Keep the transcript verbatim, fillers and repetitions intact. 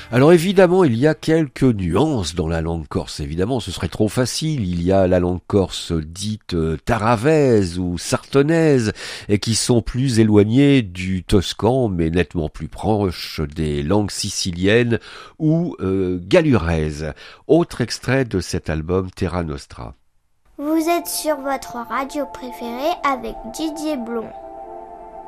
Alors évidemment, il y a quelques nuances dans la langue corse. Évidemment, ce serait trop facile. Il y a la langue corse dite euh, taravèse ou sartonaise, et qui sont plus éloignées du toscan, mais nettement plus proches des langues siciliennes ou euh, galuraises. Autre extrait de cet album Terra Nostra. Vous êtes sur votre radio préférée avec Didier Blond.